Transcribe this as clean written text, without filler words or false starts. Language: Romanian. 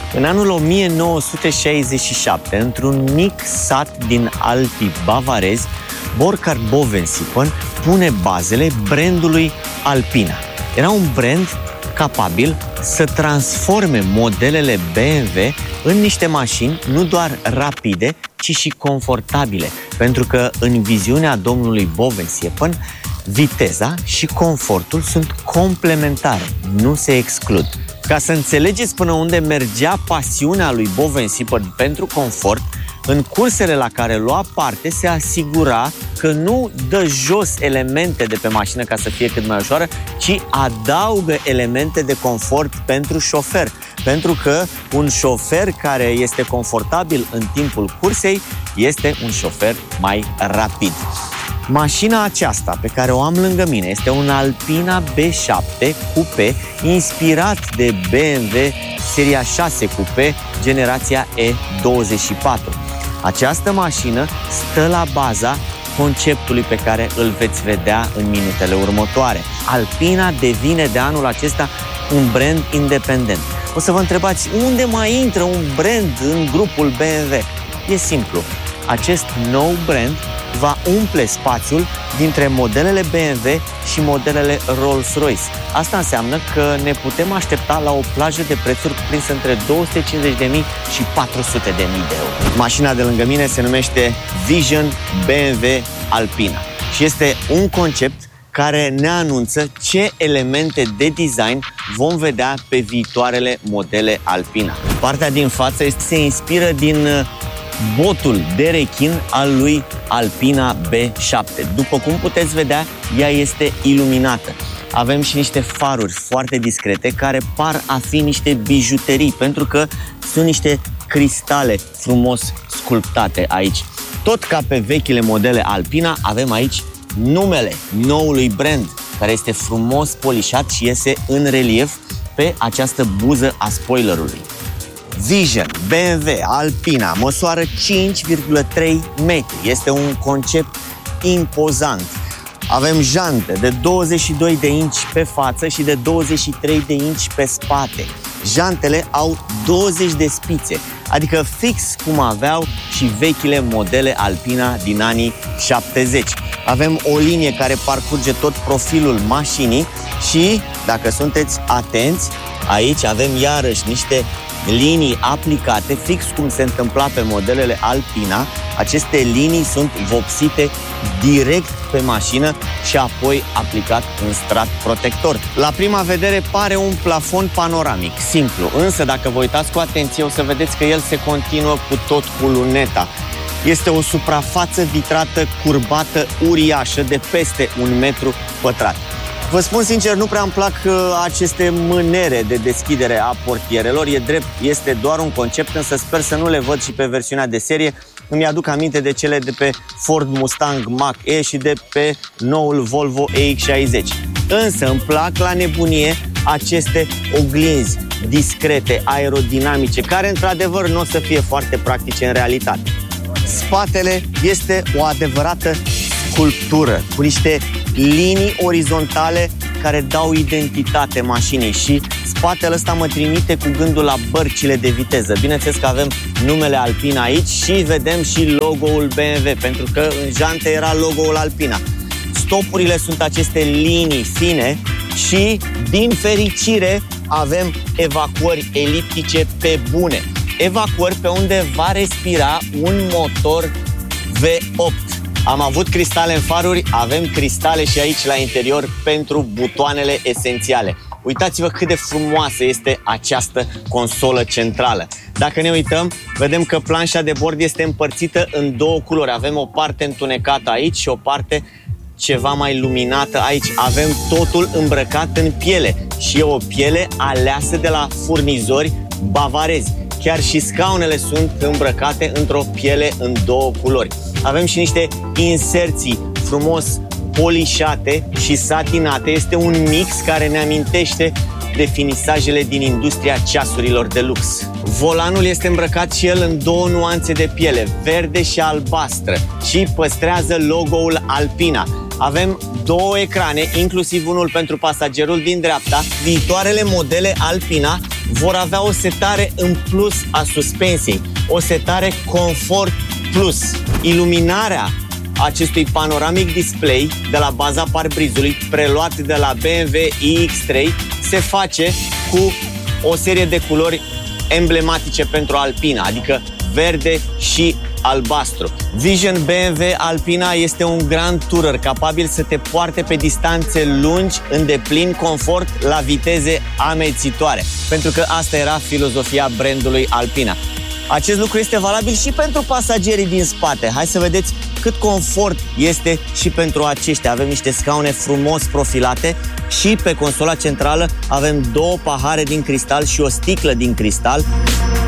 În anul 1967, într-un mic sat din Alpii bavarezi, Burkhard Bovensiepen pune bazele brandului Alpina. Era un brand capabil să transforme modelele BMW în niște mașini nu doar rapide, ci și confortabile, pentru că în viziunea domnului Bovensiepen, viteza și confortul sunt complementare, nu se exclud. Ca să înțelegeți până unde mergea pasiunea lui Bovensiepen pentru confort, în cursele la care lua parte se asigura că nu dă jos elemente de pe mașină ca să fie cât mai ușoară, ci adaugă elemente de confort pentru șofer. Pentru că un șofer care este confortabil în timpul cursei este un șofer mai rapid. Mașina aceasta pe care o am lângă mine este un Alpina B7 Coupé inspirat de BMW seria 6 Coupé generația E24. Această mașină stă la baza conceptului pe care îl veți vedea în minutele următoare. Alpina devine de anul acesta un brand independent. O să vă întrebați, unde mai intră un brand în grupul BMW? E simplu. Acest nou brand va umple spațiul dintre modelele BMW și modelele Rolls-Royce. Asta înseamnă că ne putem aștepta la o plajă de prețuri cuprinsă între 250.000 și 400.000 de euro. Mașina de lângă mine se numește Vision BMW Alpina și este un concept care ne anunță ce elemente de design vom vedea pe viitoarele modele Alpina. Partea din față se inspiră din botul de rechin al lui Alpina B7. După cum puteți vedea, ea este iluminată. Avem și niște faruri foarte discrete care par a fi niște bijuterii, pentru că sunt niște cristale frumos sculptate aici. Tot ca pe vechile modele Alpina, avem aici numele noului brand, care este frumos polișat și iese în relief pe această buză a spoilerului. Vision BMW Alpina măsoară 5,3 metri. Este un concept impozant. Avem jante de 22 de inci pe față și de 23 de inci pe spate. Jantele au 20 de spițe, adică fix cum aveau și vechile modele Alpina din anii 70. Avem o linie care parcurge tot profilul mașinii și, dacă sunteți atenți, aici avem iarăși niște linii aplicate, fix cum se întâmpla pe modelele Alpina. Aceste linii sunt vopsite direct pe mașină și apoi aplicat un strat protector. La prima vedere pare un plafon panoramic, simplu, însă dacă vă uitați cu atenție o să vedeți că el se continuă cu tot cu luneta. Este o suprafață vitrată curbată uriașă de peste 1 metru pătrat. Vă spun sincer, nu prea îmi plac aceste mânere de deschidere a portierelor. E drept, este doar un concept, însă sper să nu le văd și pe versiunea de serie. Îmi aduc aminte de cele de pe Ford Mustang Mach-E și de pe noul Volvo EX60. Însă îmi plac la nebunie aceste oglinzi discrete, aerodinamice, care într-adevăr nu o să fie foarte practice în realitate. Spatele este o adevărată sculptură, cu niște linii orizontale care dau identitate mașinii și spatele ăsta mă trimite cu gândul la bărcile de viteză. Bineînțeles că avem numele Alpina aici și vedem și logo-ul BMW, pentru că în jante era logo-ul Alpina. Stopurile sunt aceste linii fine și, din fericire, avem evacuări eliptice pe bune. Evacuări pe unde va respira un motor V8. Am avut cristale în faruri, avem cristale și aici la interior pentru butoanele esențiale. Uitați-vă cât de frumoasă este această consolă centrală. Dacă ne uităm, vedem că planșa de bord este împărțită în două culori. Avem o parte întunecată aici și o parte ceva mai luminată aici. Avem totul îmbrăcat în piele și e o piele aleasă de la furnizori bavarezi. Chiar și scaunele sunt îmbrăcate într-o piele în două culori. Avem și niște inserții frumos polișate și satinate. Este un mix care ne amintește de finisajele din industria ceasurilor de lux. Volanul este îmbrăcat și el în două nuanțe de piele, verde și albastră, și păstrează logo-ul Alpina. Avem două ecrane, inclusiv unul pentru pasagerul din dreapta. Viitoarele modele Alpina vor avea o setare în plus a suspensiei, o setare Comfort Plus. Iluminarea acestui panoramic display de la baza parbrizului, preluat de la BMW iX3, se face cu o serie de culori emblematice pentru Alpina, adică verde și albastru. Vision BMW Alpina este un Grand Tourer capabil să te poarte pe distanțe lungi în deplin confort la viteze amețitoare, pentru că asta era filozofia brandului Alpina. Acest lucru este valabil și pentru pasagerii din spate. Hai să vedeți cât confort este și pentru aceștia. Avem niște scaune frumos profilate și pe consola centrală avem 2 pahare din cristal și o sticlă din cristal.